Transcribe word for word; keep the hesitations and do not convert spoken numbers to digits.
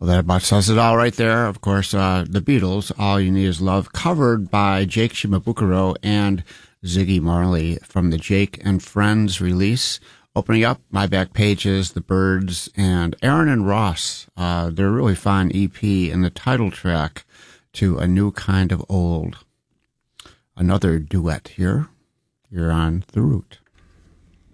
Well, that about says it all right there. Of course, uh, the Beatles, All You Need Is Love, covered by Jake Shimabukuro and Ziggy Marley from the Jake and Friends release. Opening up, My Back Pages, The Byrds, and Aaron and Ross. Uh, they're a really fun E P and the title track to A New Kind of Old. Another duet here. You're on The Root.